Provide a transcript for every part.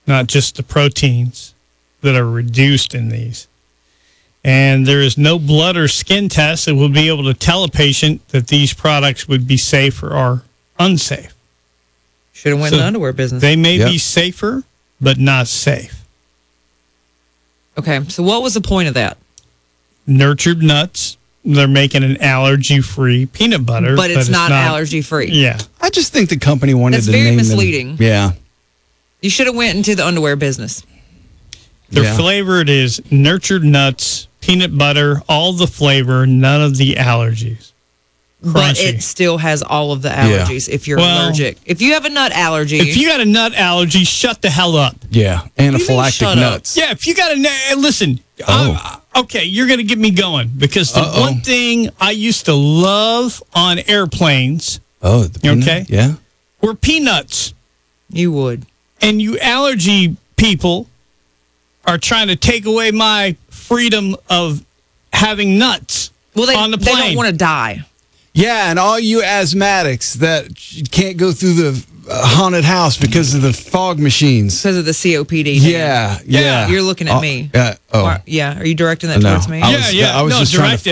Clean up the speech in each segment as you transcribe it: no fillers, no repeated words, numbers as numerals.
not just the proteins that are reduced in these. And there is no blood or skin test that will be able to tell a patient that these products would be safe or unsafe. Should have went in the underwear business. They may be safer, but not safe. Okay, so what was the point of that? Nurtured nuts. They're making an allergy-free peanut butter. But it's not allergy-free. Yeah. I just think the company wanted That's to very name misleading. them. Yeah. You should have went into the underwear business. Their flavor, it is nurtured nuts, peanut butter, all the flavor, none of the allergies. Crunchy. But it still has all of the allergies if you're allergic. If you have a nut allergy. If you got a nut allergy, shut the hell up. Yeah. Anaphylactic nuts. Yeah, if you got a nut, listen. Okay, you're going to get me going because the one thing I used to love on airplanes. Oh, the peanut? Okay. Yeah. Were peanuts. You would. And you allergy people are trying to take away my freedom of having nuts on the plane. They don't want to die. Yeah, and all you asthmatics that can't go through the haunted house because of the fog machines. Because of the COPD. Yeah. You're looking at me. Yeah. Are you directing that towards me? I was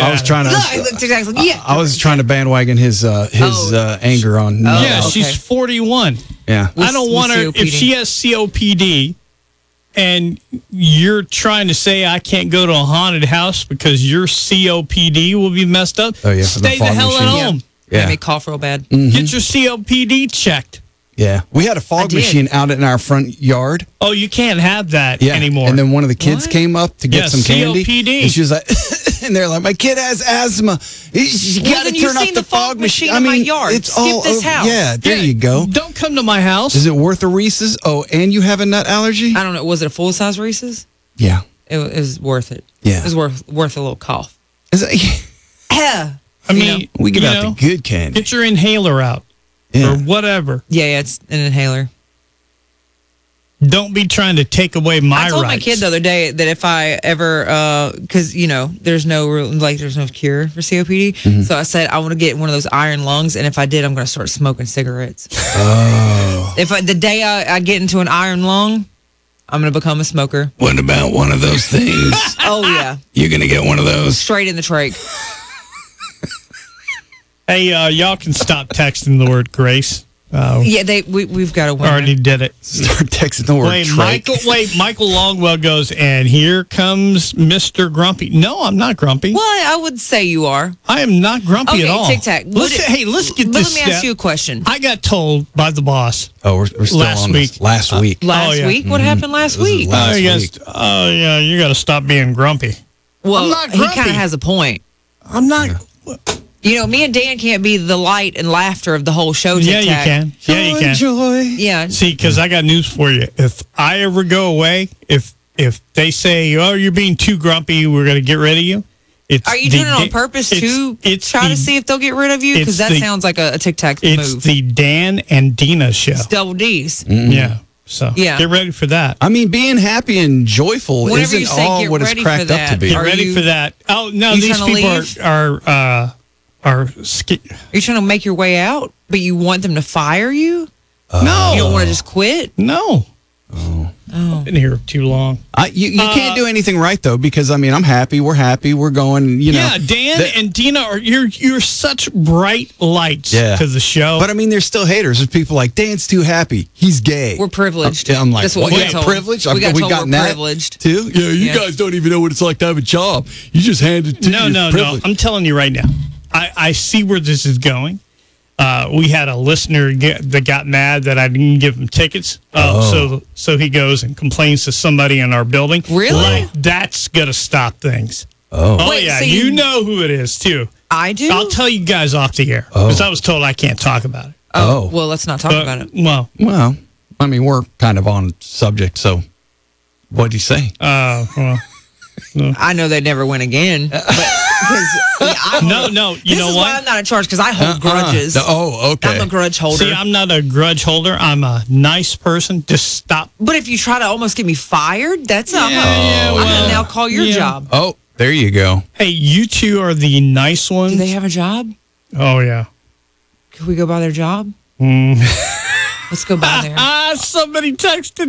trying to bandwagon his anger on. She's 41. Yeah. I don't want her, if she has COPD and you're trying to say I can't go to a haunted house because your COPD will be messed up, stay the hell at home. Yeah. Made me cough real bad. Mm-hmm. Get your COPD checked. Yeah. We had a fog machine out in our front yard. Oh, you can't have that anymore. And then one of the kids came up to get some candy. COPD. And she was like, and they're like, my kid has asthma. You got to turn off the fog machine. in my yard. It's Skip all this house. Yeah, there you go. Don't come to my house. Is it worth a Reese's? Oh, and you have a nut allergy? I don't know. Was it a full-size Reese's? Yeah. It was worth it. Yeah. It was worth a little cough. I mean, we give out the good candy. Get your inhaler out or whatever. Yeah, it's an inhaler. Don't be trying to take away my rights. I told my kid the other day that if I ever, because there's no cure for COPD, so I said I want to get one of those iron lungs, and if I did, I'm going to start smoking cigarettes. Oh. The day I get into an iron lung, I'm going to become a smoker. What about one of those things? Oh yeah, you're going to get one of those straight in the trach. Hey, y'all can stop texting the word grace. We've got to win. Already did it. Start texting the word Michael Longwell goes, and here comes Mr. Grumpy. No, I'm not grumpy. Well, I would say you are. I am not grumpy at all. Tic Tac. Let's get this. Let me ask you a question. I got told by the boss. Oh, we're still last on week. Last week. Last week? What happened last week? Oh, yeah, you got to stop being grumpy. Well, I'm not he grumpy. kind of has a point. I'm not. Me and Dan can't be the light and laughter of the whole show. Yeah, you can. Yeah, you can. Joy. Yeah. See, because I got news for you. If I ever go away, if they say, "Oh, you're being too grumpy, we're going to get rid of you," are you doing it on purpose to try to see if they'll get rid of you? Because that sounds like a Tic Tac move. It's the Dan and Dina show. It's double D's. Mm-hmm. Yeah. So get ready for that. I mean, being happy and joyful Whenever isn't all what it's cracked up to be. Get ready for that. Oh no, these people are. Are you trying to make your way out, but you want them to fire you? No. You don't want to just quit? No. Oh. I've been here too long. You can't do anything right, though, because, I'm happy. We're happy. We're going, Yeah, Dan and Dina, you're such bright lights to the show. But, there's still haters. There's people like, Dan's too happy. He's gay. We're privileged. I'm like, that's what we told. Privileged? We got We've told gotten we're that privileged. too? Yeah, you guys don't even know what it's like to have a job. You just hand it to No. I'm telling you right now. I see where this is going. We had a listener that got mad that I didn't give him tickets. So he goes and complains to somebody in our building. Really? That's going to stop things. Wait, yeah. so you know who it is, too. I do? I'll tell you guys off the air because I was told I can't talk about it. Well, let's not talk about it. Well, we're kind of on subject, so what'd you say? I know they'd never win again. But no. You know what? Why I'm not in charge, because I hold grudges. Okay. I'm a grudge holder. See, I'm not a grudge holder. I'm a nice person. Just stop. But if you try to almost get me fired, that's I'm gonna now call your job. Oh, there you go. Hey, you two are the nice ones. Do they have a job? Oh yeah. Could we go by their job? Let's go by there. Somebody texted